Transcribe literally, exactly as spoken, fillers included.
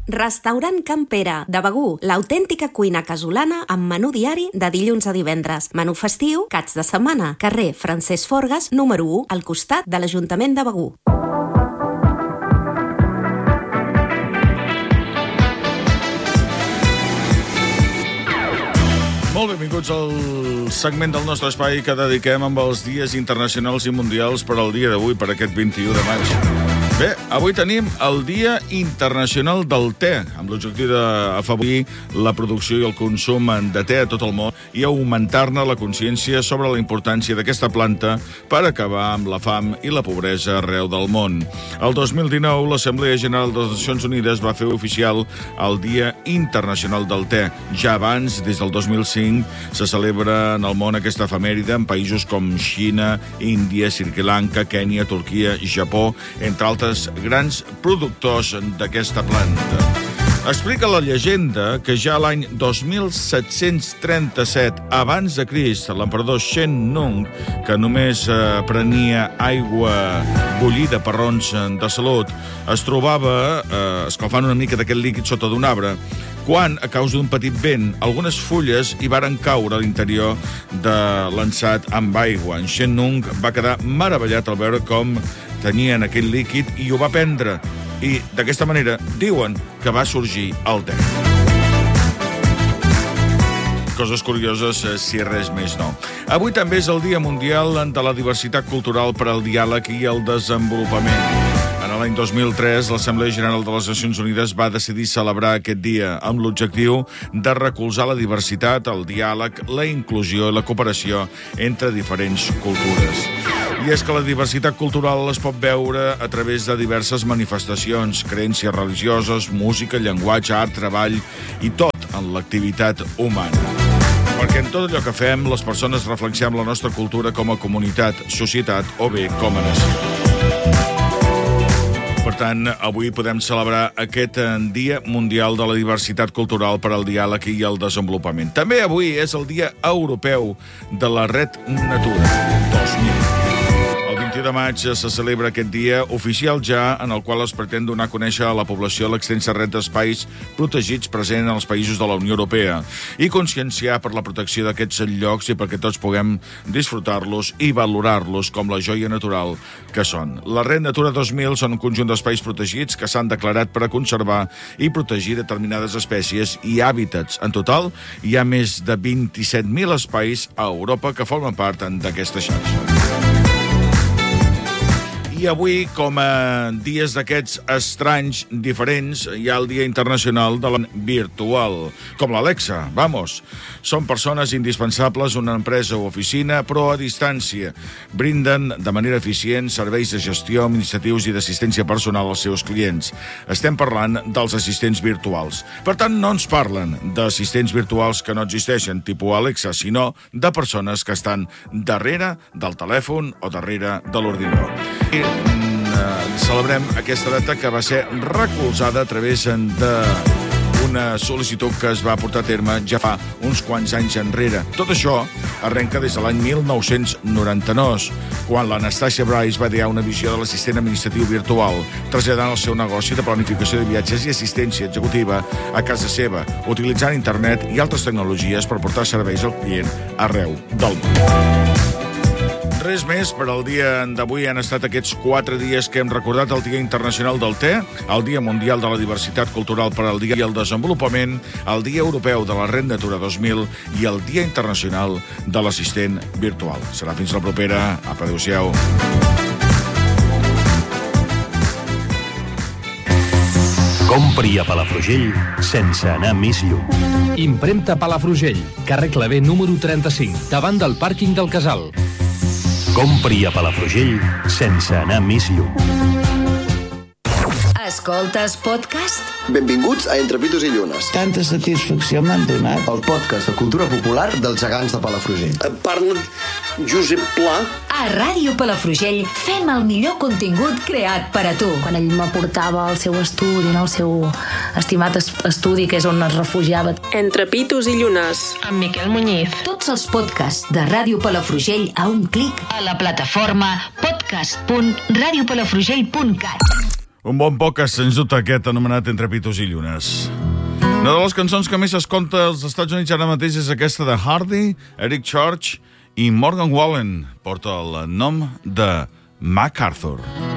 Restaurant Can Pere, de Begur, l'autèntica cuina casolana amb menú diari de dilluns a divendres. Menú festiu, caps de setmana, carrer Francesc Forgas, número u, al costat de l'Ajuntament de Begur. Molt benvinguts al segment del nostre espai que dediquem amb els dies internacionals i mundials per al dia d'avui, per aquest vint-i-u de maig. Bé, avui tenim el Dia Internacional del Te, amb l'objectiu d'afavorir la producció i el consum de te a tot el món i augmentar-ne la consciència sobre la importància d'aquesta planta per acabar amb la fam i la pobresa arreu del món. El dos mil dinou, l'Assemblea General de les Nacions Unides va fer oficial el Dia Internacional del Te. Ja abans, des del dos mil cinc, se celebra en el món aquesta efemèride en països com Xina, Índia, Sri Lanka, Kènia, Turquia, Japó, entre altres grans productors d'aquesta planta. Explica la llegenda que ja l'any dos mil set-cents trenta-set abans de Crist, l'emperador Shen Nung, que només eh, prenia aigua bullida per raons de salut, es trobava eh, escalfant una mica d'aquest líquid sota d'un arbre, quan, a causa d'un petit vent, algunes fulles hi varen caure a l'interior de l'ensat amb aigua. En Shen Nung va quedar meravellat al veure com tenien aquell líquid i ho va prendre. I d'aquesta manera diuen que va sorgir el te. Coses curioses, si res més no. Avui també és el Dia Mundial de la Diversitat Cultural per al Diàleg i el Desenvolupament. En l'any dos mil tres, l'Assemblea General de les Nacions Unides va decidir celebrar aquest dia amb l'objectiu de recolzar la diversitat, el diàleg, la inclusió i la cooperació entre diferents cultures. I és que la diversitat cultural es pot veure a través de diverses manifestacions, creences religioses, música, llenguatge, art, treball i tot en l'activitat humana. Perquè en tot allò que fem, les persones reflexionem la nostra cultura com a comunitat, societat o bé com a nació. Per tant, avui podem celebrar aquest Dia Mundial de la Diversitat Cultural per al Diàleg i el Desenvolupament. També avui és el Dia Europeu de la Red Natura dos mil. El vint-i-u de maig se celebra aquest dia oficial ja, en el qual es pretén donar a conèixer a la població l'extensa red d'espais protegits present als països de la Unió Europea i conscienciar per la protecció d'aquests llocs i perquè tots puguem disfrutar-los i valorar-los com la joia natural que són. La Red Natura dos mil són un conjunt d'espais protegits que s'han declarat per a conservar i protegir determinades espècies i hàbitats. En total, hi ha més de vint-i-set mil espais a Europa que formen part d'aquesta xarxa. I avui, com a dies d'aquests estranys, diferents, hi ha el Dia Internacional de la Virtual, com l'Alexa, vamos. Són persones indispensables una empresa o oficina, però a distància. Brinden de manera eficient serveis de gestió, administratius i d'assistència personal als seus clients. Estem parlant dels assistents virtuals. Per tant, no ens parlen d'assistents virtuals que no existeixen, tipus Alexa, sinó de persones que estan darrere del telèfon o darrere de l'ordinador. I celebrem aquesta data que va ser recolzada a través d'una sol·licitud que es va portar a terme ja fa uns quants anys enrere. Tot això arrenca des de l'any mil nou-cents noranta-nou, quan l'Anastàcia Bryce va idear una visió de l'assistent administratiu virtual, traslladant el seu negoci de planificació de viatges i assistència executiva a casa seva, utilitzant internet i altres tecnologies per portar serveis al client arreu del món. Res més per al dia d'avui. Han estat aquests quatre dies que hem recordat el Dia Internacional del Te, el Dia Mundial de la Diversitat Cultural per al Dia i el Desenvolupament, el Dia Europeu de la Red Natura dos mil i el Dia Internacional de l'Assistent Virtual. Serà fins la propera. Apa, adéu-siau. Compri a Palafrugell sense anar més lluny. Impremta Palafrugell, carrer Clavé número trenta-cinc, davant del pàrquing del Casal. Compri a Palafrugell sense anar més lluny. Escoltes podcast? Benvinguts a Entre Pitos i Llunes. Tanta satisfacció m'han donat. El podcast de cultura popular dels gegants de Palafrugell. Parla Josep Pla. A Ràdio Palafrugell fem el millor contingut creat per a tu. Quan ell m'aportava al seu estudi, no? El seu estimat estudi, que és on es refugiava. Entre Pitos i Llunes. Amb Miquel Muñiz. Tots els podcasts de Ràdio Palafrugell a un clic a la plataforma podcast punt radiopalafrugell punt cat. Un bon podcast, sens dubte, aquest anomenat Entre pitos i llunes. Una de les cançons que més s'escolta als Estats Units ara mateix és aquesta de Hardy, Eric Church i Morgan Wallen. Porta el nom de MacArthur.